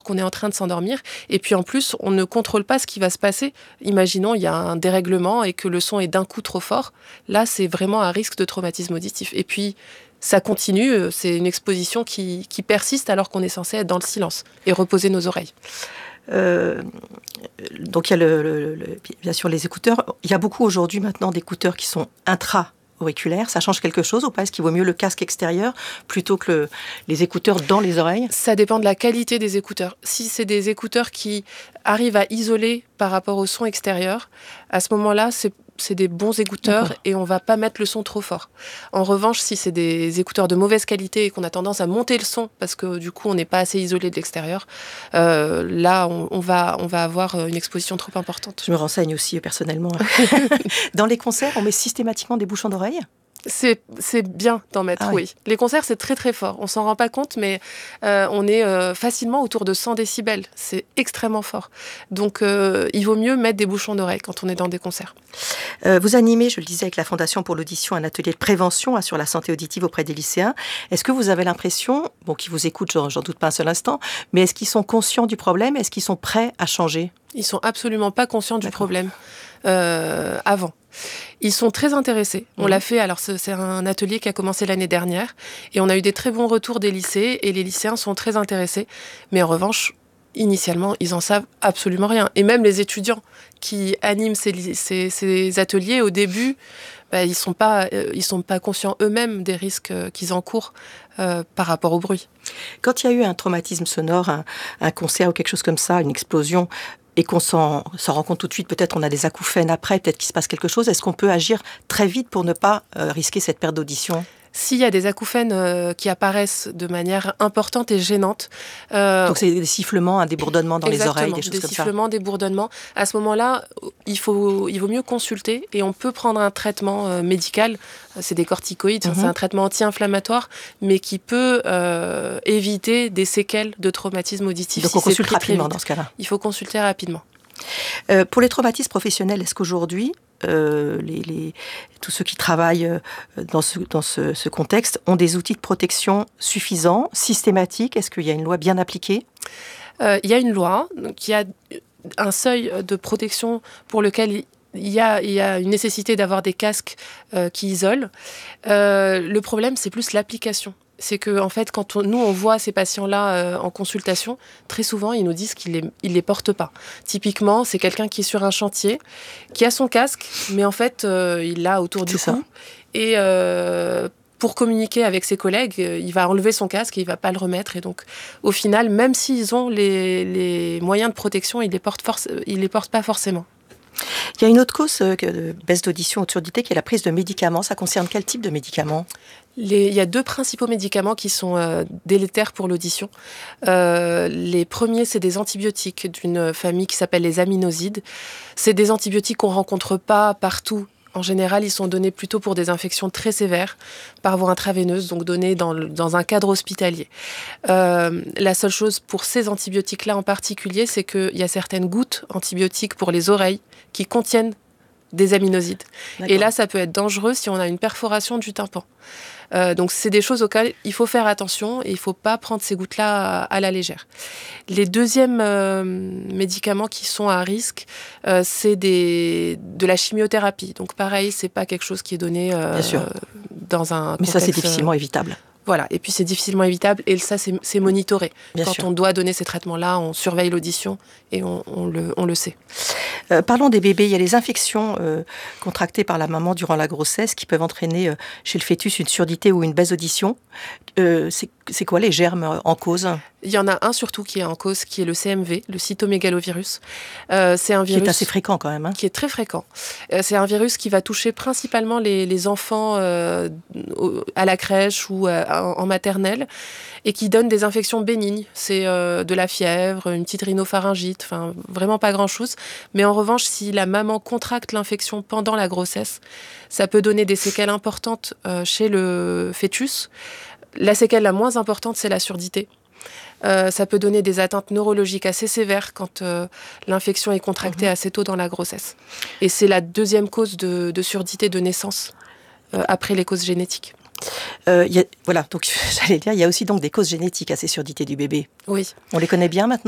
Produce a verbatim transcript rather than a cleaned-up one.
qu'on est en train de s'endormir. Et puis en plus, on ne contrôle pas ce qui va se passer. Imaginons, il y a un dérèglement et que le son est d'un coup trop fort. Là, c'est vraiment un risque de traumatisme auditif. Et puis, ça continue, c'est une exposition qui, qui persiste alors qu'on est censé être dans le silence et reposer nos oreilles. Euh, donc il y a le, le, le, bien sûr les écouteurs. Il y a beaucoup aujourd'hui maintenant d'écouteurs qui sont intra-auriculaires. Ça change quelque chose ou pas? Est-ce qu'il vaut mieux le casque extérieur plutôt que le, les écouteurs dans les oreilles? Ça dépend de la qualité des écouteurs. Si c'est des écouteurs qui arrivent à isoler par rapport au son extérieur, à ce moment-là, c'est c'est des bons écouteurs. D'accord. Et on va pas mettre le son trop fort. En revanche, si c'est des écouteurs de mauvaise qualité et qu'on a tendance à monter le son parce que du coup on n'est pas assez isolé de l'extérieur, euh, là on, on, va, on va avoir une exposition trop importante. Je me renseigne aussi personnellement. Dans les concerts, on met systématiquement des bouchons d'oreille? C'est, c'est bien d'en mettre, ah oui. oui. Les concerts, c'est très très fort. On s'en rend pas compte, mais euh, on est euh, facilement autour de cent décibels. C'est extrêmement fort. Donc, euh, il vaut mieux mettre des bouchons d'oreille quand on est dans des concerts. Euh, vous animez, je le disais, avec la Fondation pour l'audition, un atelier de prévention hein, sur la santé auditive auprès des lycéens. Est-ce que vous avez l'impression, bon, qu'ils vous écoutent, j'en, j'en doute pas un seul instant, mais est-ce qu'ils sont conscients du problème? Est-ce qu'ils sont prêts à changer? Ils sont absolument pas conscients du D'accord. problème euh, avant. Ils sont très intéressés. On mmh. l'a fait, alors c'est, c'est un atelier qui a commencé l'année dernière et on a eu des très bons retours des lycées et les lycéens sont très intéressés. Mais en revanche, initialement, ils en savent absolument rien. Et même les étudiants qui animent ces, ces, ces ateliers, au début, bah, ils ne sont pas, euh, ils sont pas conscients eux-mêmes des risques euh, qu'ils encourent euh, par rapport au bruit. Quand il y a eu un traumatisme sonore, un, un concert ou quelque chose comme ça, une explosion, et qu'on s'en, s'en rend compte tout de suite, peut-être on a des acouphènes après, peut-être qu'il se passe quelque chose, est-ce qu'on peut agir très vite pour ne pas euh, risquer cette perte d'audition ? S'il y a des acouphènes euh, qui apparaissent de manière importante et gênante... Euh, Donc c'est des sifflements, hein, des bourdonnements dans les oreilles, des choses des comme ça. Des sifflements, des bourdonnements. À ce moment-là, il, faut, il vaut mieux consulter et on peut prendre un traitement euh, médical. C'est des corticoïdes, mm-hmm. c'est un traitement anti-inflammatoire, mais qui peut euh, éviter des séquelles de traumatisme auditif. Donc si on consulte c'est rapidement dans ce cas-là. Il faut consulter rapidement. Euh, pour les traumatismes professionnels, est-ce qu'aujourd'hui, euh, les, les, tous ceux qui travaillent euh, dans, ce, dans ce, ce contexte ont des outils de protection suffisants, systématiques? Est-ce qu'il y a une loi bien appliquée? euh, Il y a une loi qui a un seuil de protection pour lequel il y a, il y a une nécessité d'avoir des casques euh, qui isolent. Euh, le problème, c'est plus l'application. C'est que, en fait, quand on, nous, on voit ces patients-là euh, en consultation, très souvent, ils nous disent qu'ils les, ils les portent pas. Typiquement, c'est quelqu'un qui est sur un chantier, qui a son casque, mais en fait, euh, il l'a autour du c'est cou. Ça. Et euh, pour communiquer avec ses collègues, il va enlever son casque et il va pas le remettre. Et donc, au final, même s'ils ont les, les moyens de protection, ils les portent, force, ils les portent pas forcément. Il y a une autre cause de baisse d'audition ou de surdité qui est la prise de médicaments. Ça concerne quel type de médicaments ? Les, il y a deux principaux médicaments qui sont euh, délétères pour l'audition. Euh, les premiers, c'est des antibiotiques d'une famille qui s'appelle les aminosides. C'est des antibiotiques qu'on ne rencontre pas partout. En général, ils sont donnés plutôt pour des infections très sévères, par voie intraveineuse, donc donnés dans, le, dans un cadre hospitalier. Euh, la seule chose pour ces antibiotiques-là en particulier, c'est qu'il y a certaines gouttes antibiotiques pour les oreilles qui contiennent des aminosides. D'accord. Et là, ça peut être dangereux si on a une perforation du tympan. Euh, donc, c'est des choses auxquelles il faut faire attention et il ne faut pas prendre ces gouttes-là à, à la légère. Les deuxièmes euh, médicaments qui sont à risque, euh, c'est des, de la chimiothérapie. Donc, pareil, ce n'est pas quelque chose qui est donné euh, Bien sûr. dans un Mais contexte, ça, c'est difficilement évitable. Voilà, et puis c'est difficilement évitable et ça, c'est, c'est monitoré. Bien Quand sûr. on doit donner ces traitements-là, on surveille l'audition et on, on, le, on le sait. Euh, parlons des bébés. Il y a les infections euh, contractées par la maman durant la grossesse qui peuvent entraîner euh, chez le fœtus une surdité ou une baisse d'audition. Euh, c'est, c'est quoi les germes en cause ? Il y en a un surtout qui est en cause, qui est le C M V, le cytomégalovirus. Euh, c'est un virus qui est assez fréquent quand même. Hein. Qui est très fréquent. Euh, c'est un virus qui va toucher principalement les, les enfants euh, à la crèche ou euh, en maternelle et qui donne des infections bénignes. C'est euh, de la fièvre, une petite rhinopharyngite, enfin vraiment pas grand-chose. Mais en revanche, si la maman contracte l'infection pendant la grossesse, ça peut donner des séquelles importantes euh, chez le fœtus. La séquelle la moins importante, c'est la surdité. Euh, ça peut donner des atteintes neurologiques assez sévères quand euh, l'infection est contractée mmh. assez tôt dans la grossesse. Et c'est la deuxième cause de, de surdité de naissance euh, après les causes génétiques. Euh, y a, voilà, donc j'allais dire, il y a aussi donc des causes génétiques à ces surdité du bébé. Oui. On les connaît bien maintenant ?